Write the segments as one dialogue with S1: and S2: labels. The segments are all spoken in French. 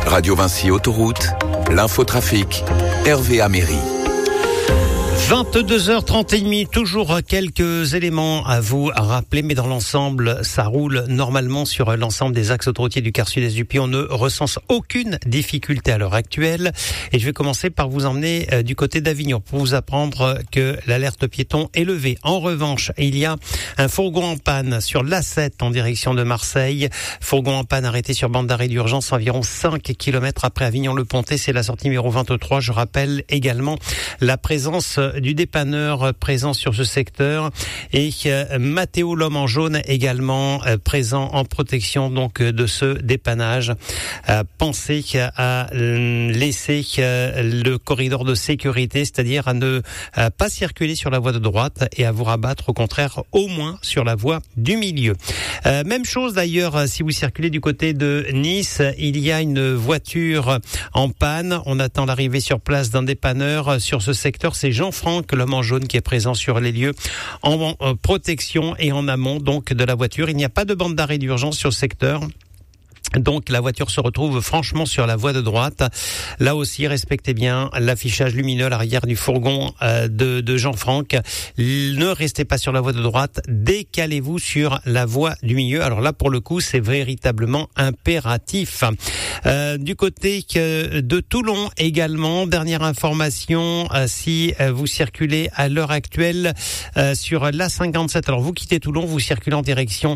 S1: Radio Vinci Autoroute, l'infotrafic, Hervé Améry.
S2: 22h30, toujours quelques éléments à vous rappeler, mais dans l'ensemble, ça roule normalement sur l'ensemble des axes autoroutiers du quart sud-est du pays. On ne recense aucune difficulté à l'heure actuelle. Et je vais commencer par vous emmener du côté d'Avignon pour vous apprendre que l'alerte piéton est levée. En revanche, il y a un fourgon en panne sur l'A7 en direction de Marseille. Fourgon en panne arrêté sur bande d'arrêt d'urgence environ 5 km après Avignon-le-Pontet. C'est la sortie numéro 23. Je rappelle également la présence du dépanneur présent sur ce secteur et Mathéo l'homme en jaune également présent en protection donc de ce dépannage. Pensez à laisser le corridor de sécurité, c'est-à-dire à ne pas circuler sur la voie de droite et à vous rabattre au contraire au moins sur la voie du milieu. Même chose d'ailleurs si vous circulez du côté de Nice, il y a une voiture en panne. On attend l'arrivée sur place d'un dépanneur sur ce secteur. C'est Jean-Franck, l'homme en jaune, qui est présent sur les lieux en protection et en amont donc de la voiture. Il n'y a pas de bande d'arrêt d'urgence sur ce secteur. Donc la voiture se retrouve franchement sur la voie de droite. Là aussi, respectez bien l'affichage lumineux à l'arrière du fourgon de Jean-Franck. Ne restez pas sur la voie de droite, décalez-vous sur la voie du milieu. Alors là, pour le coup, c'est véritablement impératif. Du côté de Toulon également, dernière information, si vous circulez à l'heure actuelle sur l'A57. Alors vous quittez Toulon, vous circulez en direction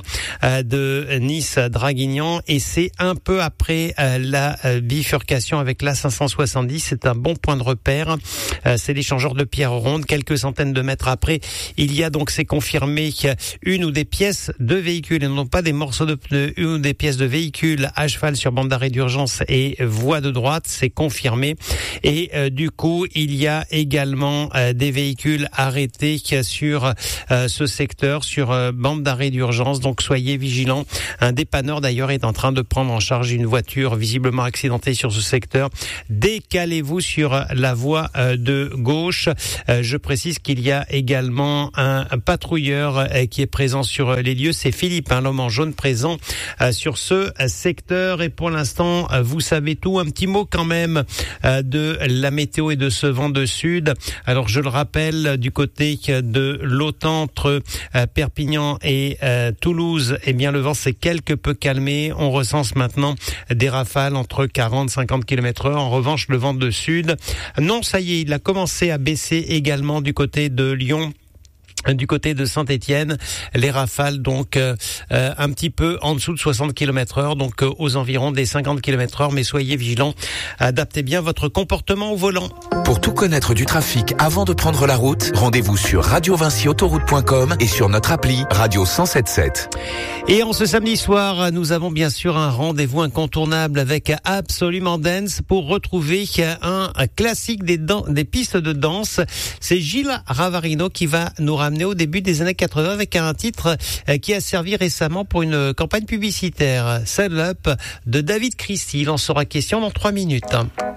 S2: de Nice-Draguignan et c'est un peu après la bifurcation avec l'A570. C'est un bon point de repère. C'est l'échangeur de pierres rondes. Quelques centaines de mètres après, il y a donc, c'est confirmé, une ou des pièces de véhicules et non pas des morceaux de pneus, une ou des pièces de véhicules à cheval sur bande d'arrêt d'urgence et voie de droite. C'est confirmé. Et du coup, il y a également des véhicules arrêtés sur ce secteur, sur bande d'arrêt d'urgence. Donc soyez vigilants. Un dépanneur d'ailleurs est en train de prendre en charge une voiture visiblement accidentée sur ce secteur. Décalez-vous sur la voie de gauche. Je précise qu'il y a également un patrouilleur qui est présent sur les lieux. C'est Philippe, l'homme en jaune, présent sur ce secteur. Et pour l'instant, vous savez tout. Un petit mot quand même de la météo et de ce vent de sud. Alors je le rappelle, du côté de l'Autan entre Perpignan et Toulouse, eh bien le vent s'est quelque peu calmé. On ressent maintenant des rafales entre 40 et 50 km/h. En revanche, le vent de sud, non, ça y est, il a commencé à baisser également du côté de Lyon. Du côté de Saint-Étienne, les rafales donc un petit peu en dessous de 60 km/h, donc aux environs des 50 km/h, mais soyez vigilants, adaptez bien votre comportement au volant.
S1: Pour tout connaître du trafic avant de prendre la route, rendez-vous sur radiovinciautoroute.com et sur notre appli Radio 107.7.
S2: Et en ce samedi soir, nous avons bien sûr un rendez-vous incontournable avec Absolument Dance pour retrouver un classique des pistes de danse. C'est Gilles Ravarino qui va nous ramener au début des années 80 avec un titre qui a servi récemment pour une campagne publicitaire, Saddle Up de David Christie. Il en sera question dans 3 minutes.